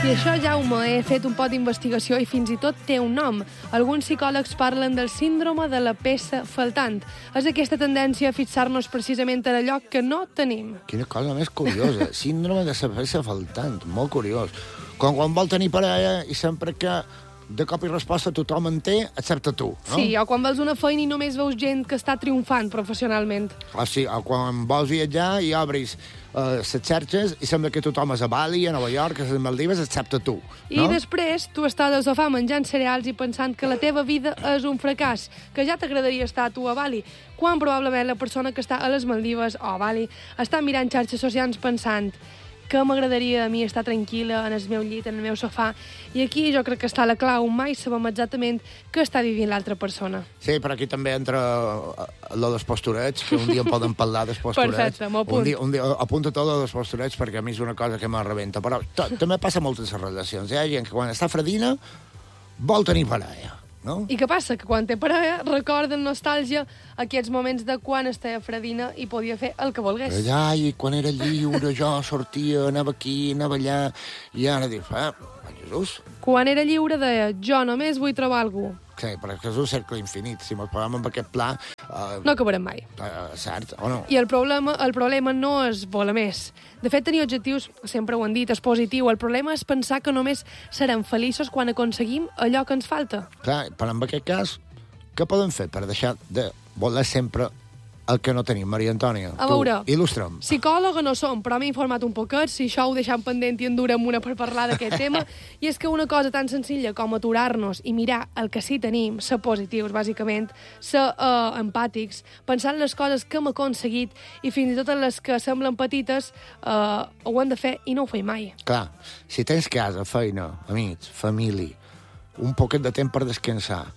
I això, Jaume, he fet un pot d'investigació i fins i tot té un nom. Alguns psicòlegs parlen del síndrome de la peça faltant. És aquesta tendència a fixar-nos precisament en allò que no tenim. Quina cosa més curiosa. Síndrome de la peça faltant. Molt curiós. Quan vol tenir parella i sempre que de cop i resposta tothom en té, excepte tu, no? Sí, o quan vols una feina i només veus gent que està triomfant professionalment. Sí, o quan vols viatjar i obris les xarxes i sembla que tothom és a Bali, a Nova York, a les Maldives, excepte tu, no? I després tu estàs al sofà menjant cereals i pensant que la teva vida és un fracàs, que ja t'agradaria estar tu a Bali, quan probablement la persona que està a les Maldives o a Bali està mirant xarxes socials pensant que m'agradaria a mi estar tranquil·la en el meu llit, en el meu sofà. I aquí jo crec que està la clau. Mai sabem exactament què està vivint l'altra persona. Sí, però aquí també entra lo dels posturets, que un dia en poden parlar dels posturets. Perfecte, m'ho apunt. Un dia apunta tot lo dels posturets, perquè a mi és una cosa que me rebenta. Però també passa a moltes relacions. Hi ha gent que quan està fredina vol tenir parella, no? I què passa? Que quan té parella recorda amb nostàlgia aquests moments de quan estava fredina i podia fer el que volgués. Ai, quan era lliure jo sortia, anava aquí, anava allà, i ara dius, Jesús... Quan era lliure deia, jo només vull trobar algú. Sí, però és un cercle infinit. Si ens posem en aquest pla... No acabarem mai. Cert, o no? I el problema no és voler més. De fet, tenir objectius, sempre ho han dit, és positiu. El problema és pensar que només serem feliços quan aconseguim allò que ens falta. Clar, però en aquest cas, què podem fer per deixar de voler sempre el que no tenim, Maria Antònia? A veure, il·lustra'm. Psicòloga no som, però m'he informat un poquet, si això ho deixem pendent i endurem una per parlar d'aquest tema, i és que una cosa tan senzilla com aturar-nos i mirar el que sí tenim, ser positius, bàsicament, ser empàtics, pensar en les coses que hem aconseguit i fins i tot en les que semblen petites, ho hem de fer i no ho feim mai. Clar, si tens casa, feina, amics, família, un poquet de temps per descansar,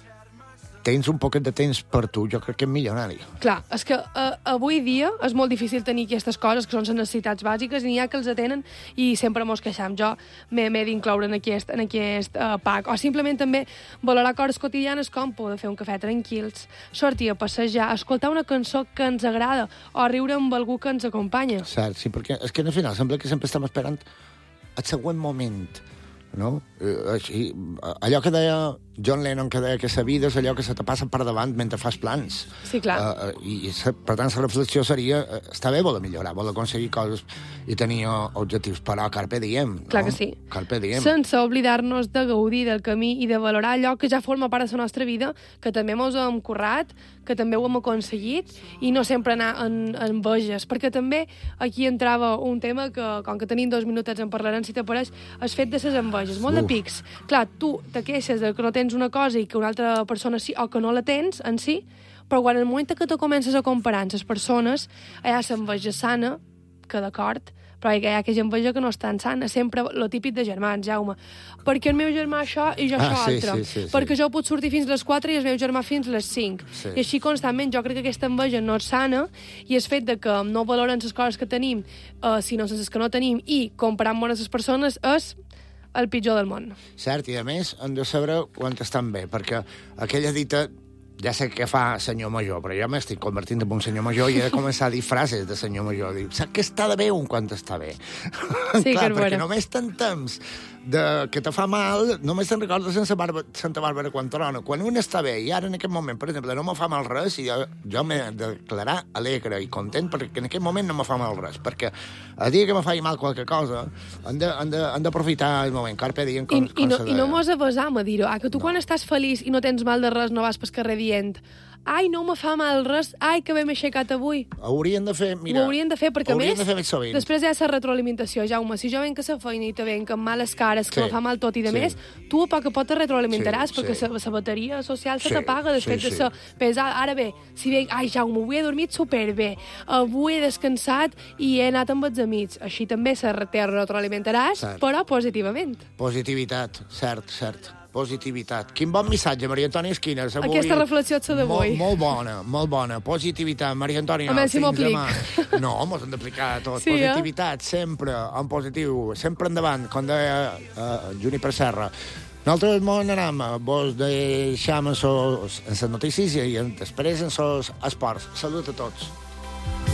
tens un poquet de temps per tu, jo crec que és milionari. Clar, és que avui dia és molt difícil tenir aquestes coses, que són les necessitats bàsiques, i n'hi ha que els atenen i sempre mos queixam. Jo m'he d'incloure en aquest pack. O simplement també valorar coses quotidianes com poder fer un cafè tranquils, sortir a passejar, escoltar una cançó que ens agrada o riure amb algú que ens acompanya. Cert, sí, perquè és que al final sembla que sempre estem esperant el següent moment, no? Així, allò que deia John Lennon, que deia que la vida és allò que se te passa per davant mentre fas plans. Sí, clar. Per tant, la reflexió seria, està bé voler millorar, voler aconseguir coses i tenir objectius, però carpe diem, no? Clar que sí. Carpe diem. Sense oblidar-nos de gaudir del camí i de valorar allò que ja forma part de la nostra vida, que també mos hem currat, que també ho hem aconseguit, i no sempre anar en enveges, perquè també aquí entrava un tema que, com que tenim 2 minutets en parlarem, si t'apareix, és fet de les enveges, molt de pics. Clar, tu te queixes de que no tens una cosa i que una altra persona sí, o que no la tens en si, però quan en el moment que tu comences a comparar amb les persones, hi ha l'enveja sana, que d'acord, però hi ha aquella enveja que no és tan sana, sempre lo típic de germans, Jaume. Perquè el meu germà això i jo això altre. Sí. Perquè jo puc sortir fins les 4 i el meu germà fins les 5. Sí. I així constantment jo crec que aquesta enveja no és sana, i el fet de que no valoren les coses que tenim, sinó les que no tenim, i comparant-nos amb les persones és el pitjor del món. Cert, i a més hem de saber quan estan bé, perquè aquella dita, ja sé què fa senyor major, però jo m'estic convertint en un senyor major i he de començar a dir frases de senyor major. Dic, saps que està de bé un quan està bé? Sí, clar, que perquè només tant temps que te fa mal, només te'n recordes Santa Bàrbara quan trona. Quan un està bé, i ara en aquest moment, per exemple, no me fa mal res, i jo m'he de declarar alegre i content perquè en aquest moment no me fa mal res, perquè el dia que me faci mal qualque cosa, han d'aprofitar el moment, carpe diem, com se deia. I no mos avasam a dir-ho, que tu quan estàs feliç i no tens mal de res no vas pel carrer dient ai, no me fa mal res, ai, que bé m'he aixecat avui. Haurien de fer, mira... Ho haurien de fer, perquè a més, més sovint. després hi ha la retroalimentació, Jaume. Si jo venc a la feina i te venc amb males cares, que me fa mal tot i de més, tu a poc a poc te retroalimentaràs, perquè la bateria social se t'apaga després de ser pesada. Ara bé, si venc, ai, Jaume, avui he dormit superbé, avui he descansat i he anat amb els amics. Així també te retroalimentaràs, però positivament. Positivitat, cert. Positivitat. Quin bon missatge, Maria Antònia Esquines. Aquesta reflexió és d'avui. Molt bona. Positivitat, Maria Antònia. A més, si m'ho aplic. No, mos hem d'aplicar tot. Sí, positivitat, sempre en positiu, sempre endavant, com deia Juniper Serra. Nosaltres ens anem, vos deixam en les notícies i després en els esports. Salut a tots.